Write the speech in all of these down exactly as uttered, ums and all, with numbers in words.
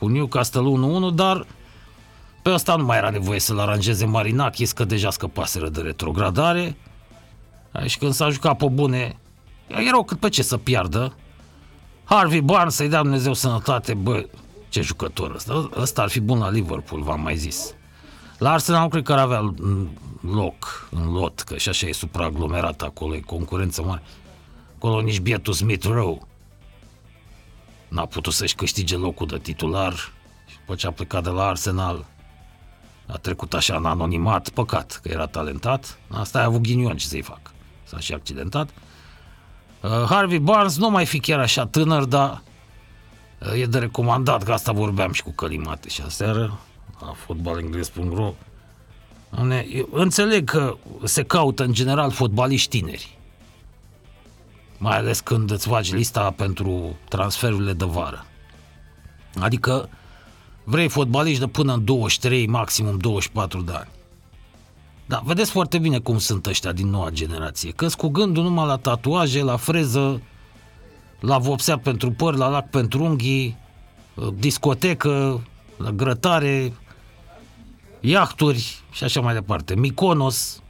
cu Newcastle unu unu, dar pe ăsta nu mai era nevoie să-l aranjeze Marinakis, că deja scăpaseră de retrogradare. Și când s-a jucat pe bune, erau cât pe ce să piardă. Harvey Barnes, să-i dea Dumnezeu sănătate, bă, ce jucător ăsta. Ăsta ar fi bun la Liverpool, v-am mai zis. La Arsenal nu cred că ar avea loc în lot, că și așa e supraaglomerat acolo, e concurență mare. Acolo nici bietul Smith Rowe n-a putut să-și câștige locul de titular și după ce a plecat de la Arsenal a trecut așa în anonimat, păcat că era talentat, asta a avut ghinion ce să-i fac, s-a și accidentat. uh, Harvey Barnes nu mai fi chiar așa tânăr, dar uh, e de recomandat, că asta vorbeam și cu Călimate și aseară la fotbalengles punct ro. Înțeleg că se caută în general fotbaliști tineri, mai ales când îți faci lista pentru transferurile de vară. Adică vrei fotbaliști de până în douăzeci și trei, maximum douăzeci și patru de ani. Da, vedeți foarte bine cum sunt ăștia din noua generație, că-s cu gândul numai la tatuaje, la freză, la vopsea pentru păr, la lac pentru unghii, discotecă, la grătare, iahturi și așa mai departe, Mykonos.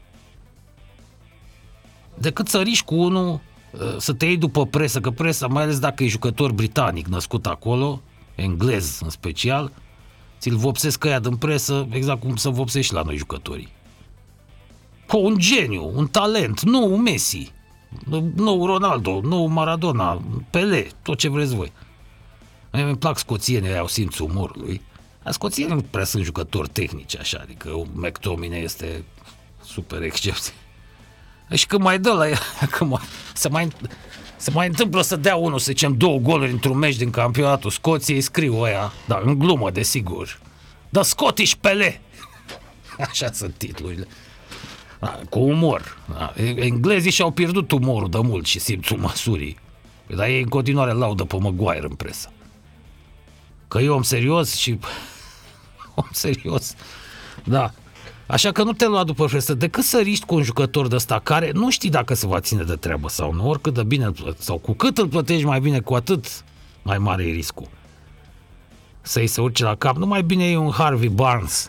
Decât să riști cu unul, să te iei după presă, că presa, mai ales dacă e jucător britanic născut acolo, englez în special, ți-l vopsesc ăia din presă, exact cum să vopsești la noi jucătorii. Cu un geniu, un talent, nou Messi, nou Ronaldo, nou Maradona, Pelé, tot ce vreți voi. Mie îmi plac scoțienii aia, au simțul umorului. Scoțienii nu prea sunt jucători tehnici așa, adică McTominay este super excepție. Și când mai dă la ea, când mai, se, mai, se mai întâmplă să dea unul, să zicem, două goluri într-un meci din campionatul Scoției, scriu ăia, da, în glumă, desigur. The Scottish Pelé! Așa sunt titlurile. Da, cu umor. Da. Englezii și-au pierdut umorul de mult și simțul măsurii. Dar ei în continuare laudă pe Maguire în presă. Că e om serios și... om serios. Da. Așa că nu te lua după presă, decât să riști cu un jucător de ăsta care nu știi dacă se va ține de treabă sau nu, oricât de bine, sau cu cât îl plătești mai bine, cu atât mai mare e riscul să-i se urce la cap. Nu mai bine e un Harvey Barnes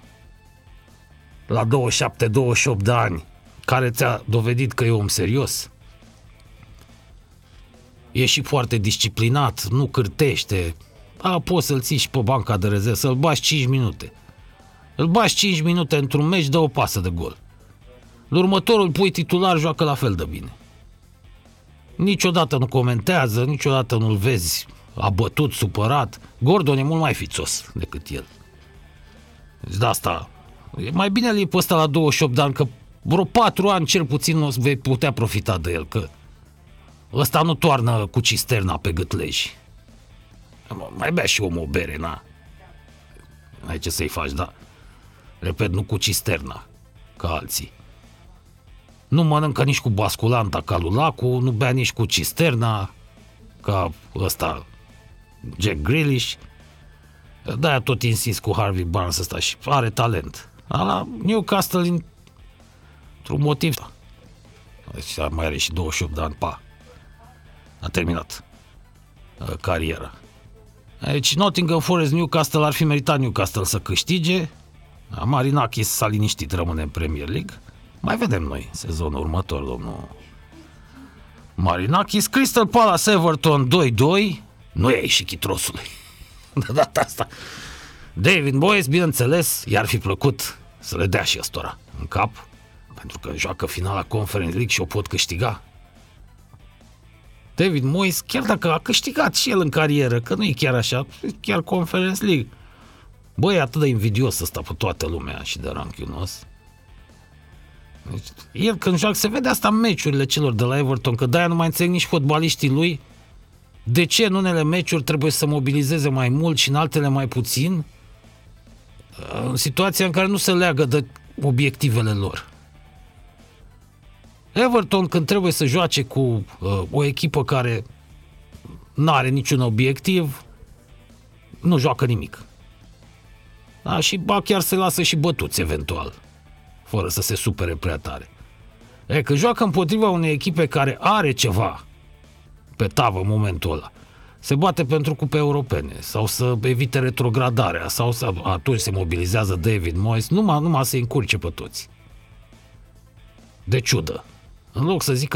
la douăzeci și șapte douăzeci și opt de ani, care ți-a dovedit că e om serios. E și foarte disciplinat, nu cârtește. A, poți să-l ții și pe banca de rezervă, să-l bași cinci minute. Îl bași cinci minute într-un meci, dă o pasă de gol. La următorul pui titular, joacă la fel de bine. Niciodată nu comentează, niciodată nu-l vezi abătut, supărat. Gordon e mult mai fițos decât el. Deci de asta, e mai bine îl iei pe ăsta la douăzeci și opt de ani, că vreo patru ani cel puțin nu vei putea profita de el, că ăsta nu toarnă cu cisterna pe gâtleji. Mai bea și omul o bere, na. N-ai ce să-i faci, da? Repet, nu cu cisterna, ca alții. Nu mănâncă nici cu basculanta ca lui Lacu, nu bea nici cu cisterna, ca ăsta Jack Grealish. De-aia tot insist cu Harvey Barnes ăsta și are talent. Dar la Newcastle, într-un motiv, deci mai are și douăzeci și opt de ani, pa. A terminat cariera. Deci Nottingham Forest, Newcastle, ar fi meritat Newcastle să câștige. Marinakis s-a liniștit, rămâne în Premier League. Mai vedem noi sezonul următor, domnul Marinakis. Crystal Palace Everton doi doi. Nu e ieșit chitrosului de data asta. David Moyes, bineînțeles, i-ar fi plăcut să le dea și ăstora în cap, pentru că joacă finala Conference League și o pot câștiga. David Moyes, chiar dacă a câștigat și el în carieră, că nu e chiar așa, chiar Conference League. Băi, e atât de invidios ăsta pe toată lumea și de ranchiunos. Deci, el când joacă, se vede asta în meciurile celor de la Everton, că de-aia nu mai înțeleg nici fotbaliștii lui de ce în unele meciuri trebuie să mobilizeze mai mult și în altele mai puțin, în situația în care nu se leagă de obiectivele lor. Everton, când trebuie să joace cu uh, o echipă care nu are niciun obiectiv, nu joacă nimic. Da? Și ba chiar se lasă și bătuți eventual, fără să se supere prea tare. E, că joacă împotriva unei echipe care are ceva pe tavă în momentul ăla, se bate pentru cupe europene sau să evite retrogradarea sau să, atunci se mobilizează David Moyes, numai, numai să-i încurce pe toți. De ciudă. În loc să zică